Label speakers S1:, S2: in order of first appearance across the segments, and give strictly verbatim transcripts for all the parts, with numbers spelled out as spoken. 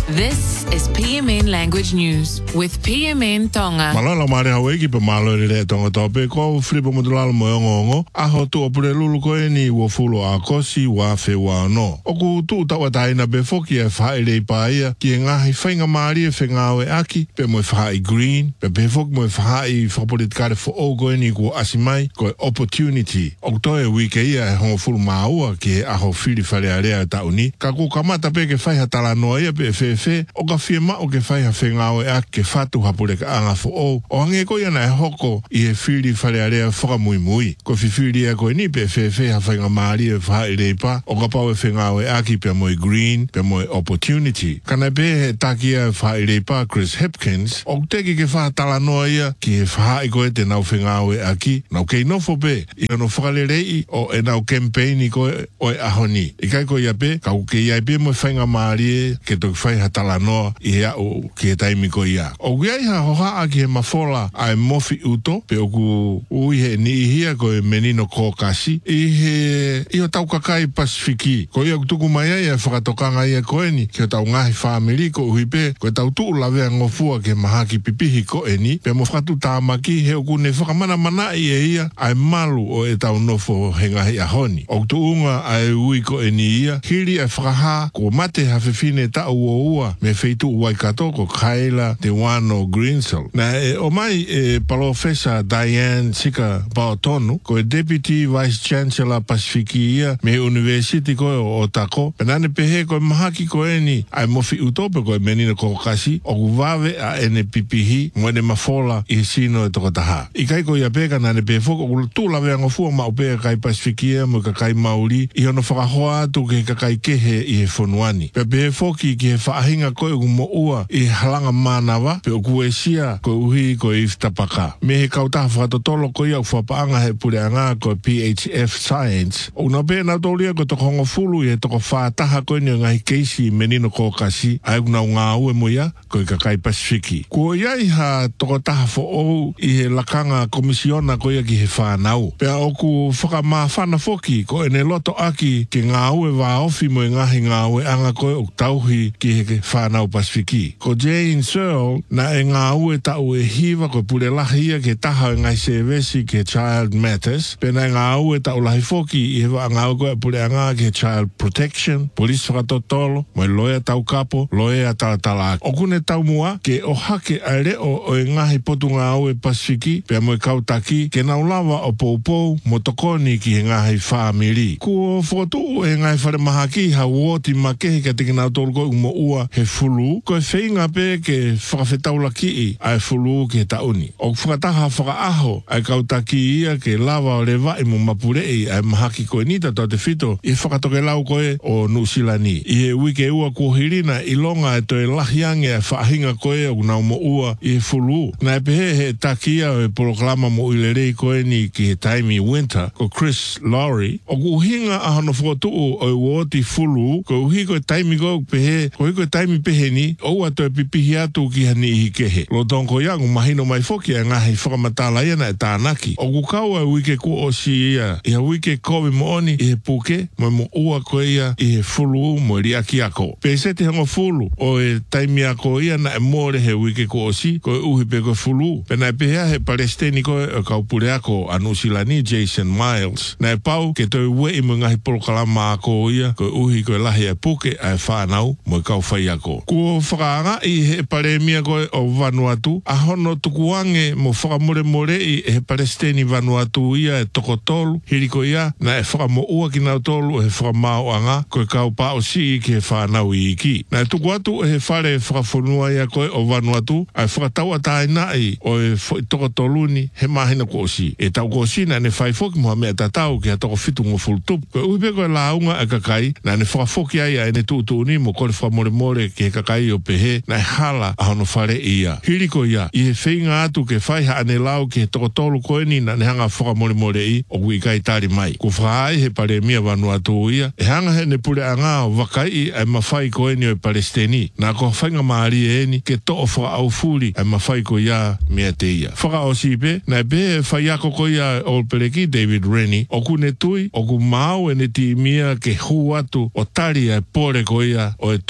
S1: This is P M N Language News with P M N Tonga.
S2: Malala mare hawe ki pe malo le tonga tope ko flipo modulalo mo ngongo a ho tu opure lulu ko ni wo fulo a kosi wa fe wa no. Oku tu tawa taina be foki e fa ile paia ki nga hi fainga mari e fenga we aki pe mo fa i green pe be fok mo fa i fa politika fo ogo ni ko asimai ko opportunity. Okto e wike ia ho fulo maua ki a ho fili fale area ta uni ka ku kamata pe ke fa hatala no ia pe fe fe o ka firma o ke fai ha whengawe a ke whatu hapure ka anga fo o o hange ko ia na e hoko i e whiri whare area whaka mui mui ko whiwhiri a koe ni pe whe whe ha whainga maari e wha i reipa o ka pau e whengawe a ki pe moe green pe moe opportunity kana pe he taki a wha i reipa Chris Hipkins o teki ke wha tala noa ia ki e wha i koe te nau whengawe a ki nau kei nofo pe i ano whakale rei o e nau campaign i koe o e ahoni i kai ko ia pe ka uke ia pe moe whainga maari e ke toki whai tala noa i hea o ki he taimi ko ia. O giai ha hoha a ki he mafola a e mofi uto, pe oku ui he ni hia ko e menino kōkasi, i he i o tau kakai Pasifiki. Ko ia kutuku mai ai e whakatokanga ia ko eni, ki o tau ngahi whaamiri ko uhi pe, ko e tau tuu lawea ngofua ke mahaki pipihi ko eni, pe mo whakatu tāmaki he oku ne whakamana mana i e ia, a e malu o e tau nofo he ngahi ahoni. O tu unga a e ui ko eni ia, hiri e whakaha ko mate hawhewhine ta ua ua, me feitu Waikato ko Kaila Te Wano Greensell. Na e, o mai e Professor Diane Sika Baotonu ko e Deputy Vice Chancellor Pasifiki ia me University ko o Otako. Penane pehe ko e mahaki ko eni ai mofi utope ko e menina ko kasi o kuwawe a ene pipihi mwene mafola i sino e toko taha. Ikai ko ia peka nane pehe foko o tula wea ngofua ma upea kai Pasifiki ia mo kakai mauri i hono whakahoa atu ke kakai kehe i he fonuani. Pe pehe foki ki he whaahinga ko e mo ua i halanga manawa pe o kuesia ko uhi ko i tapaka. Me he kautaha whakatotolo ko ia uwhapaanga he pureanga ko P H F Science. O na pe na taulia ko toko hongo fulu i he toko whaataha ko ni ngahi keisi menino ko kasi ai kuna ngā ue mo ia ko i kakai Pasifiki. Ko iai ha toko taha fo o i he lakanga komisiona ko ia ki he whanau. Pea o ku whakamā whana foki ko ene loto aki ke ngā ue wā ofi mo i ngahi ngā ue anga ko o tauhi ki he whanau Pasifiki. Ko Jane Searle na e ngā ue tau e hiwa ko pule lahi ia ke taha e ngai sevesi ke Child Matters. Pena e ngā ue tau lahi foki i hewa ngā ue e pule anga ke Child Protection, Police whakatotolo, mo e loea tau kapo, loea talatala. O kune tau mua ke o hake a reo o e ngahi potu ngā ue Pasifiki, pea mo e kautaki ke naulawa o poupou mo tokoni ki he ngahi whaamiri. Ko whotu e ngai whare mahaki ha uoti makehi ka tiki nau tolu ko umo ua he fulu, ko e whainga pe ke whakawhetau ki i ai fulu ke tauni. O whakataha whakaaho ai kautaki ia ke lawa o le vai mo mapurei ai mahaki koe nita to te whito i whakatoke lau koe o Nusilani. I he wike ua kuhirina i longa e toe lahiange ai whaahinga koe o nau mo ua i he fulu. Na e pehe he takia o e proklama mo ilerei koe ni ki he taimi winter ko Chris Lowry. O kuhinga a hano whotuu o e woti fulu ko uhi koe taimi koe pehe ko hiko taimi pehe ni o ua toe pipihi atu ki hani i kehe. Lo tonko iangu mahino mai foki a ngahi whakamatala iana e tānaki. O kukau a wike ku o si ia. I a wike kowe mo oni i he puke, mo mo ua koe ia i he fulu mo ri aki ako. Pese te hango fulu o e taimi ako ia na e more he wike ku o si, koe uhi pe koe fulu. Pena e pehea he palestini koe o kaupure ako a Nusilani Jason Miles. Na e pau ke toi we i mo ngahi polokalama ako ia, koe uhi koe lahi e puke a e whanau mo e kau whai ako. Kua whakaanga i he paremia koe o Vanuatu, a hono tukuange mo whakamore more i he Palestini Vanuatu ia e tokotolu, hiriko ia, na e whakamo ua ki nau tolu e whakamao anga, koe kau pao si i ki he whanau i iki. Na e tukuatu e he whare e whakafonua ia koe o Vanuatu, a e whakatau a tae nai o e tokotoluni he mahina ko si. E tau ko si na ne whaifoki moha mea tatau ki ha toko fitu ngo fultup. Koe uipe koe launga e kakai, na ne whakafoki ai a e ne tuutuni mo kore whakamore more ki he kakai o pehe, na e hala a hono whare ia. Hiriko ia, i he whainga atu ke whaiha ane lau ke tokotolu koe ni na ne hanga whakamore more i o kui kai tari mai. Ko whaai he paremia Vanuatu ia, e hanga he ne pule anga o wakai i ai mawhai koe ni o e Palestini. Na ko whainga maari e ni ke to'o whaka au furi ai mawhai ko ia mea te ia. Whaka o sipe, na e be e whaiako ko ia o pereki David Rennie, o ku ne tui, o ku mau e ne ti mia ke hu atu o tari ai pore ko ia o e tua ko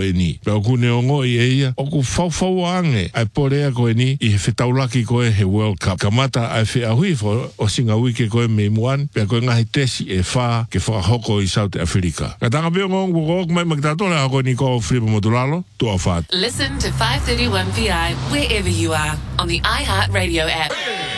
S2: e ni. Pe o kune ongo i eia, o ku fau ange, ai porea koe ni, i he whetaulaki koe he World Cup. Kamata ai whi ahui fo, o singa wike koe me muan, pe koe ngahi tesi e wha ke whakahoko i South Africa. Ka tanga pio ngongu kok mai makitatole a koe ni ko Fripa Motulalo, tua whaat.
S1: Listen to five thirty-one P I wherever you are on the iHeartRadio app.